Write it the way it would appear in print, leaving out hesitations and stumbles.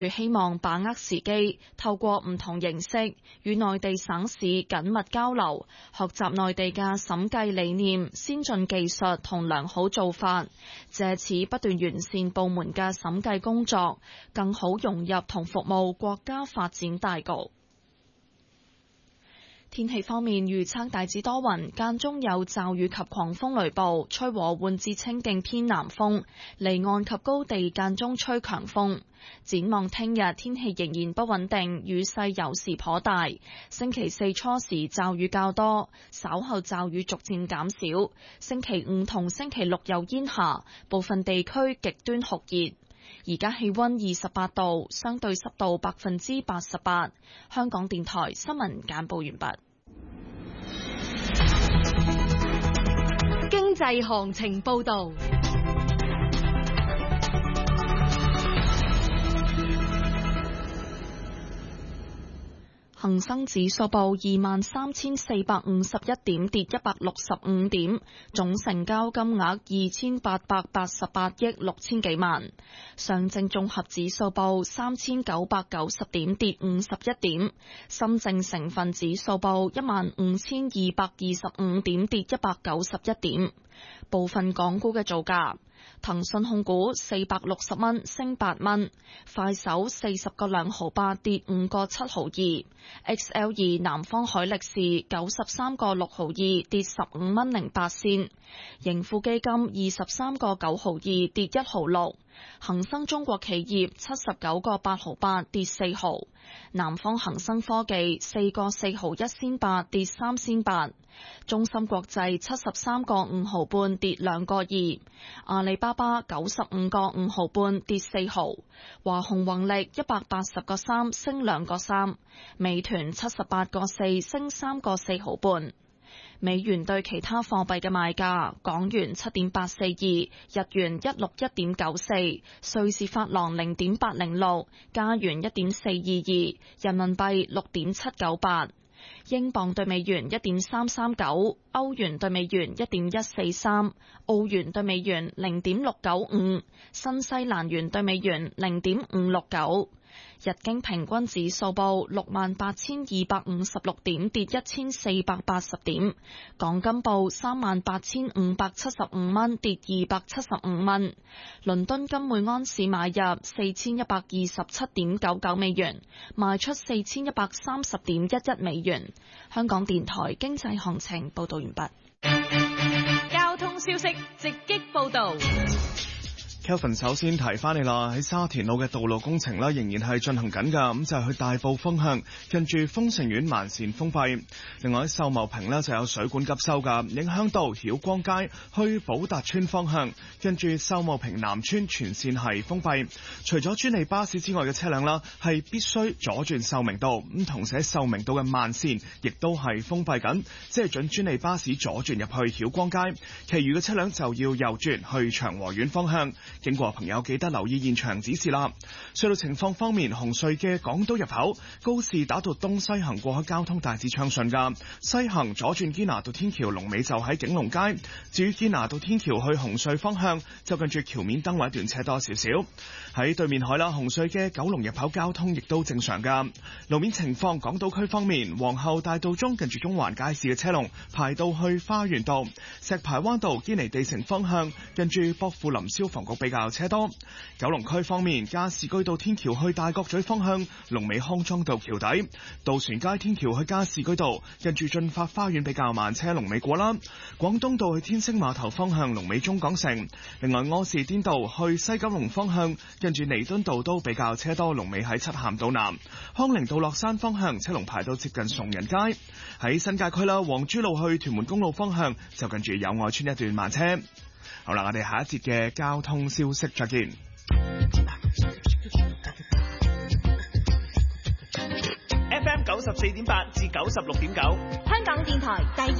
希望把握時機，透過唔同形式與內地省市緊密交流，學習內地嘅審計理念、先進技術同良好做法，借此不斷完善部門嘅審計工作，更好融入同服務國家發展大局。天氣方面預測大致多雲，間中有驟雨及狂風雷暴，吹和緩至清勁偏南風，離岸及高地間中吹強風。展望聽日天氣仍然不穩定，雨勢有時頗大。星期四初時驟雨較多，稍後驟雨逐漸減少。星期五同星期六有煙霞，部分地區極端酷熱。而家氣溫28度，相對濕度88%。香港電台新聞簡報完畢。 經濟行情報道。 恒生指數報23,451點，跌165點，總成交金額2888億6千幾萬。上證綜合指數報3990點，跌51點。深證成分指數報15225點，跌191點。部分港股嘅造價。騰訊控股460蚊升8蚊，快手40個2毫8跌5個7毫2， XL2 南方海力士93個6毫2跌15蚊08仙，盈富基金23個9毫2跌1毫6，恒生中國企業79個8毫8跌4毫，南方恒生科技4個4毫1仙8跌3仙8，中芯國際73個5毫半跌2個2，阿里巴巴95個5毫半跌4毫，華虹宏力180個3升2個3，美團78個4升3個4毫半。美元對其他貨幣嘅賣價：港元7.842，日元161.94，瑞士法郎0.806，加元1.422，人民幣6.798。英鎊對美元1.339，歐元對美元1.143，澳元對美元0.695，新西蘭元對美元0.569。日經平均指數報68,256點，跌1480點。港金報38,575蚊，跌275蚊。倫敦金每安士買入4127.99美元，賣出4130.11美元。香港電台經濟行情報道完畢。 交通消息直擊報道。 Kelvin 首先提翻你啦，喺沙田路嘅道路工程仍然係進行緊㗎，咁就係去大埔方向，近住豐盛苑慢線封閉。另外喺秀茂坪就有水管急修㗎，影響到曉光街去寶達村方向，近住秀茂坪南村全線係封閉。除咗專利巴士之外嘅車輛啦，係必須左轉秀明道，咁同時喺秀明道嘅慢線亦都係封閉緊，即係準專利巴士左轉入去曉光街，其餘嘅車輛就要右轉去長和苑方向。經過朋友記得留意現場指示啦。隧道情況方面，紅隧嘅港島入口告士打道東西行過海交通大致暢順㗎，西行左轉堅拿道天橋龍尾就喺景隆街，至於堅拿道天橋去紅隧方向就近住橋面燈位一段車多少少。喺對面海啦，紅隧嘅九龍入口交通亦都正常㗎。路面情況，港島區方面，皇后大道中近住中環街市嘅車龍排到去花園道，石排灣道堅尼地城方向近住薄扶林消防局比較車多。九龍區方面，加士居道天橋去大角咀方向龍尾康莊道橋底，渡船街天橋去加士居道近住駿發花園比較慢車龍尾過啦。廣東道去天星碼頭方向龍尾中港城，另外柯士甸道去西九龍方向近住彌敦道都比較車多，龍尾喺漆咸道南。康寧道落山方向車龍排到接近崇仁街。喺新界區啦，黃珠路去屯門公路方向就近住友愛村一段慢車。好啦，我哋下一節嘅交通消息再見。 FM 94.8至96.9， 香港電台第